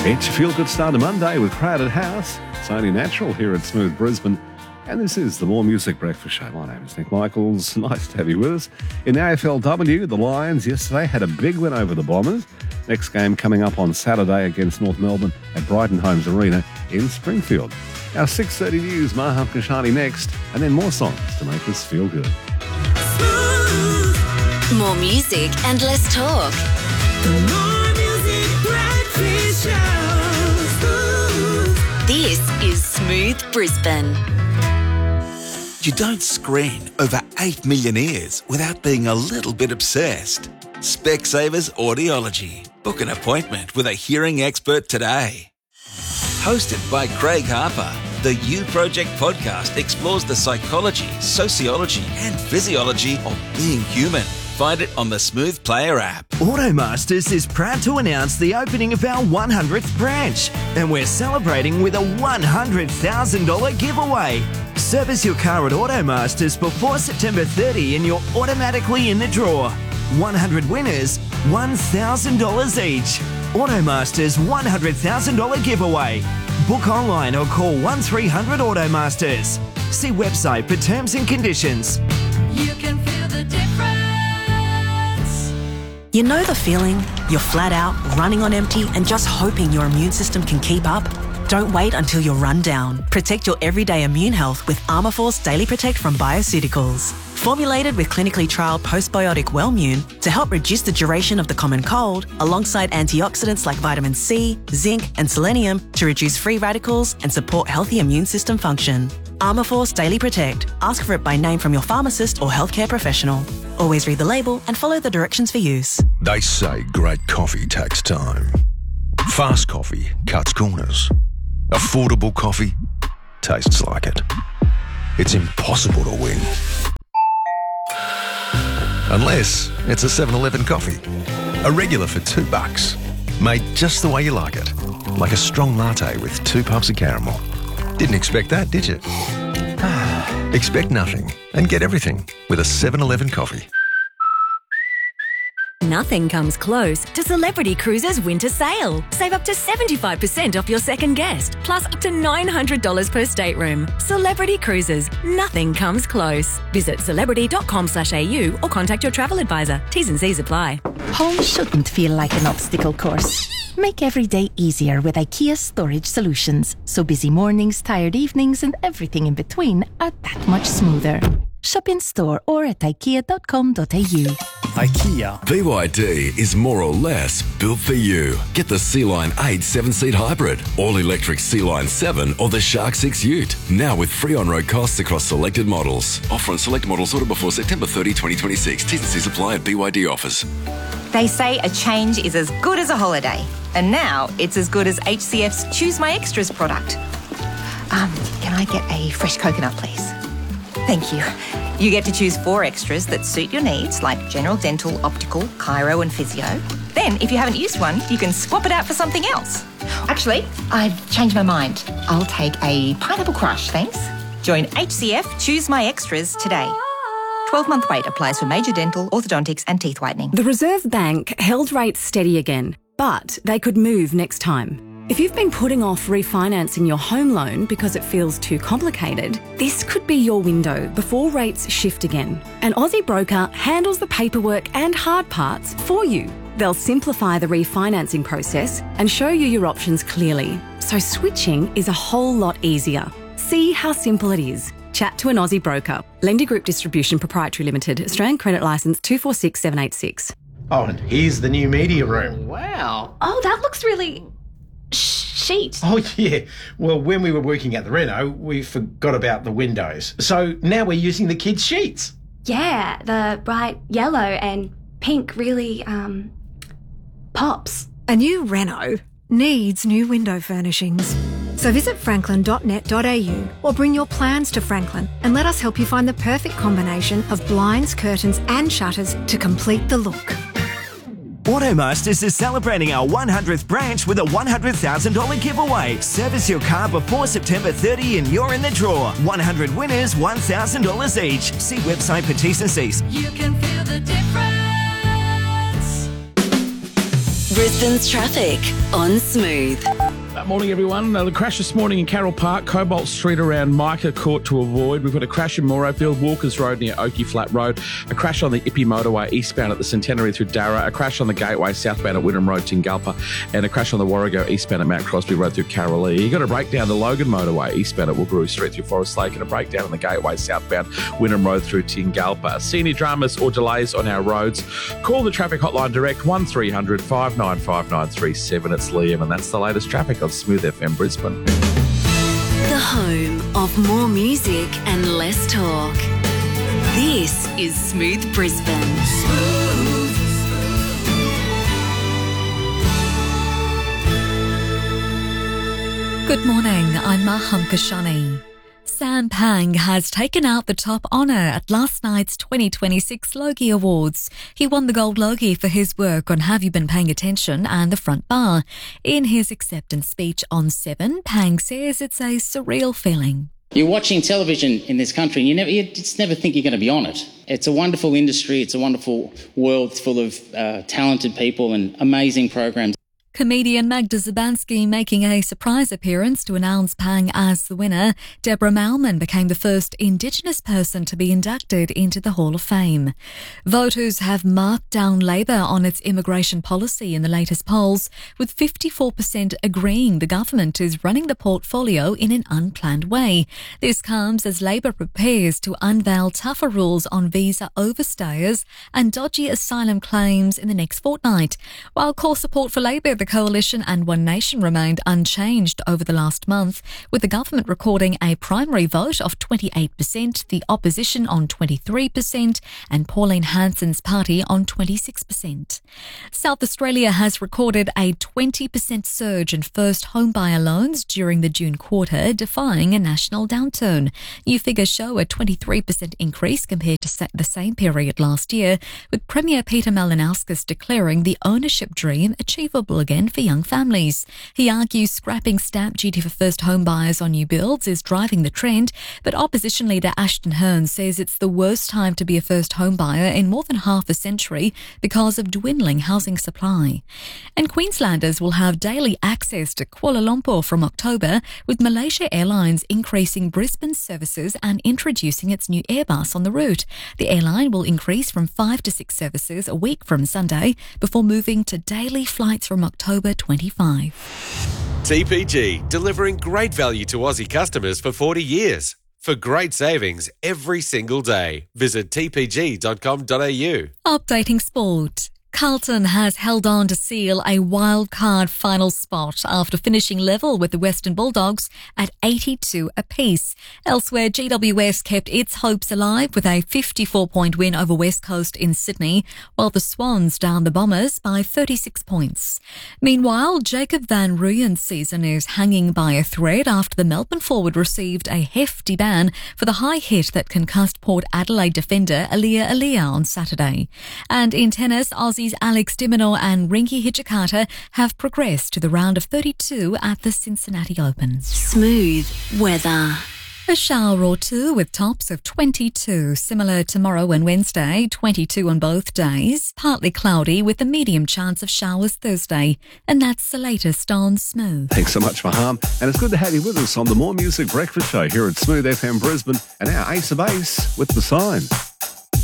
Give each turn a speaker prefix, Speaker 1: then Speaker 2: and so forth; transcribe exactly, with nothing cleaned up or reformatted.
Speaker 1: It's your feel-good start to Monday with Crowded House. It's only natural here at Smooth Brisbane. And this is the More Music Breakfast Show. My name is Nick Michaels. Nice to have you with us. In A F L W, the Lions yesterday had a big win over the Bombers. Next game coming up on Saturday against North Melbourne at Brighton Homes Arena in Springfield. Our six thirty news, Maham Kashani next, and then more songs to make us feel good.
Speaker 2: More music and less talk.
Speaker 3: More Music Breakfast Show.
Speaker 2: This is Smooth Brisbane.
Speaker 4: You don't screen over eight million ears without being a little bit obsessed. Specsavers Audiology. Book an appointment with a hearing expert today. Hosted by Craig Harper, the You Project podcast explores the psychology, sociology and physiology of being human. Find it on the Smooth Player app.
Speaker 5: Automasters is proud to announce the opening of our one hundredth branch, and we're celebrating with a one hundred thousand dollars giveaway. Service your car at Automasters before September thirtieth and you're automatically in the draw. one hundred winners, one thousand dollars each. Automasters one hundred thousand dollars giveaway. Book online or call one three hundred Automasters. See website for terms and conditions.
Speaker 3: You can feel the difference.
Speaker 6: You know the feeling? You're flat out, running on empty, and just hoping your immune system can keep up? Don't wait until you're run down. Protect your everyday immune health with Armourforce Daily Protect from Bioceuticals. Formulated with clinically trialled postbiotic Wellmune to help reduce the duration of the common cold, alongside antioxidants like vitamin C, zinc, and selenium to reduce free radicals and support healthy immune system function. Armourforce Daily Protect. Ask for it by name from your pharmacist or healthcare professional. Always read the label and follow the directions for use.
Speaker 7: They say great coffee takes time. Fast coffee cuts corners. Affordable coffee tastes like it. It's impossible to win. Unless it's a seven eleven coffee. A regular for two bucks. Made just the way you like it. Like a strong latte with two puffs of caramel. Didn't expect that, did you? Expect nothing and get everything with a seven eleven coffee.
Speaker 8: Nothing comes close to Celebrity Cruises Winter Sale. Save up to seventy-five percent off your second guest, plus up to nine hundred dollars per stateroom. Celebrity Cruises. Nothing comes close. Visit celebrity dot com slash a u or contact your travel advisor. T's and C's apply.
Speaker 9: Home shouldn't feel like an obstacle course. Make every day easier with IKEA Storage Solutions. So busy mornings, tired evenings and everything in between are that much smoother. Shop in store or at ikea dot com dot a u.
Speaker 10: IKEA. B Y D is more or less built for you. Get the Sea-Line eight seven-seat hybrid, all-electric Sea-Line seven or the Shark six Ute. Now with free on-road costs across selected models. Offer on select models ordered before September thirtieth, twenty twenty-six. T's and C's apply at B Y D offers.
Speaker 11: They say a change is as good as a holiday. And now it's as good as H C F's Choose My Extras product. Um, can I get a fresh coconut, please? Thank you. You get to choose four extras that suit your needs, like general dental, optical, chiro and physio. Then, if you haven't used one, you can swap it out for something else. Actually, I've changed my mind. I'll take a pineapple crush, thanks. Join H C F Choose My Extras today. twelve-month wait applies for major dental, orthodontics and teeth whitening.
Speaker 8: The Reserve Bank held rates steady again, but they could move next time. If you've been putting off refinancing your home loan because it feels too complicated, this could be your window before rates shift again. An Aussie broker handles the paperwork and hard parts for you. They'll simplify the refinancing process and show you your options clearly, so switching is a whole lot easier. See how simple it is. Chat to an Aussie broker. Lender Group Distribution Proprietary Limited. Australian Credit Licence two four six seven eight six.
Speaker 12: Oh, and here's the new media room.
Speaker 13: Wow. Oh, that looks really... chic.
Speaker 12: Oh, yeah. Well, when we were working at the reno, we forgot about the windows. So now we're using the kids' sheets.
Speaker 13: Yeah, the bright yellow and pink really, um, pops.
Speaker 14: A new reno needs new window furnishings. So visit franklin dot net dot a u or bring your plans to Franklin and let us help you find the perfect combination of blinds, curtains and shutters to complete the look.
Speaker 5: Automasters is celebrating our one hundredth branch with a one hundred thousand dollars giveaway. Service your car before September thirtieth and you're in the draw. one hundred winners, one thousand dollars each. See website for T's and C's.
Speaker 3: You can feel the difference.
Speaker 2: Brisbane's traffic on Smooth.
Speaker 15: Good morning, everyone. Uh, the crash this morning in Carroll Park, Cobalt Street around Micah Court to avoid. We've got a crash in Morrowfield, Walkers Road near Oakey Flat Road, a crash on the Ippy Motorway eastbound at the Centenary through Darra, a crash on the Gateway southbound at Wynnum Road, Tingalpa, and a crash on the Warrego eastbound at Mount Crosby Road through Carrolee. You've got a breakdown the Logan Motorway eastbound at Woogaroo Street through Forest Lake, and a breakdown on the Gateway southbound Wynnum Road through Tingalpa. See any dramas or delays on our roads? Call the traffic hotline direct one three hundred, five nine five, nine three seven. It's Liam, and that's the latest traffic on Smooth F M Brisbane.
Speaker 2: The home of more music and less talk. This is Smooth Brisbane.
Speaker 16: Good morning, I'm Maham Kashani. Sam Pang has taken out the top honour at last night's twenty twenty-six Logie Awards. He won the Gold Logie for his work on Have You Been Paying Attention and The Front Bar. In his acceptance speech on Seven, Pang says it's a surreal feeling.
Speaker 17: You're watching television in this country and you never, you just never think you're going to be on it. It's a wonderful industry. It's a wonderful world full of uh, talented people and amazing programs.
Speaker 16: Comedian Magda Zabansky making a surprise appearance to announce Pang as the winner. Deborah Malman became the first Indigenous person to be inducted into the Hall of Fame. Voters have marked down Labor on its immigration policy in the latest polls, with fifty-four percent agreeing the government is running the portfolio in an unplanned way. This comes as Labor prepares to unveil tougher rules on visa overstayers and dodgy asylum claims in the next fortnight. While core support for Labor, the Coalition and One Nation remained unchanged over the last month, with the government recording a primary vote of twenty-eight percent, the opposition on twenty-three percent, and Pauline Hanson's party on twenty-six percent. South Australia has recorded a twenty percent surge in first homebuyer loans during the June quarter, defying a national downturn. New figures show a twenty-three percent increase compared to the same period last year, with Premier Peter Malinauskas declaring the ownership dream achievable again for young families. He argues scrapping stamp duty for first home buyers on new builds is driving the trend, but opposition leader Ashton Hearn says it's the worst time to be a first home buyer in more than half a century because of dwindling housing supply. And Queenslanders will have daily access to Kuala Lumpur from October, with Malaysia Airlines increasing Brisbane services and introducing its new Airbus on the route. The airline will increase from five to six services a week from Sunday before moving to daily flights from October twenty-fifth.
Speaker 18: T P G, delivering great value to Aussie customers for forty years. For great savings every single day, visit t p g dot com dot a u.
Speaker 16: Updating sport. Carlton has held on to seal a wild card final spot after finishing level with the Western Bulldogs at eighty-two apiece. Elsewhere, G W S kept its hopes alive with a fifty-four point win over West Coast in Sydney, while the Swans downed the Bombers by thirty-six points. Meanwhile, Jacob van Rooyen's season is hanging by a thread after the Melbourne forward received a hefty ban for the high hit that concussed Port Adelaide defender Alia Alia on Saturday. And in tennis, Aussies Alex de Minaur and Rinky Hijikata have progressed to the round of thirty-two at the Cincinnati Open.
Speaker 2: Smooth weather.
Speaker 16: A shower or two with tops of twenty-two, similar tomorrow and Wednesday, twenty-two on both days. Partly cloudy with a medium chance of showers Thursday. And that's the latest on Smooth.
Speaker 1: Thanks so much, Maham. And it's good to have you with us on the More Music Breakfast Show here at Smooth F M Brisbane. And our Ace of Base with The Sign.